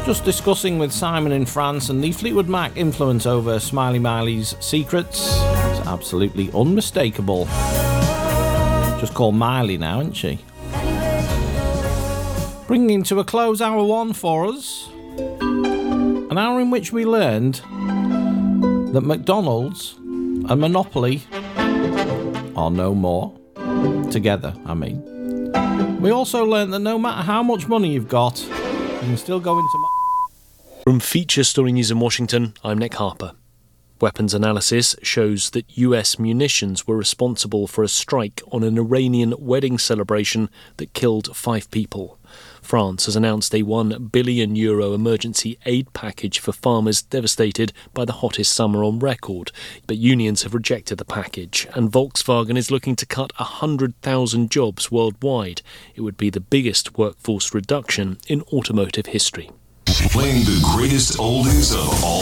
Just discussing with Simon in France, and the Fleetwood Mac influence over Smiley Miley's secrets is absolutely unmistakable. Just called Miley now, isn't she? Bringing to a close hour one for us. An hour in which we learned that McDonald's and Monopoly are no more. Together, I mean. We also learned that no matter how much money you've got, you can still go into... From Feature Story News in Washington, I'm Nick Harper. Weapons analysis shows that US munitions were responsible for a strike on an Iranian wedding celebration that killed 5 people. France has announced a €1 billion emergency aid package for farmers devastated by the hottest summer on record. But unions have rejected the package, and Volkswagen is looking to cut 100,000 jobs worldwide. It would be the biggest workforce reduction in automotive history. Playing the greatest oldies of all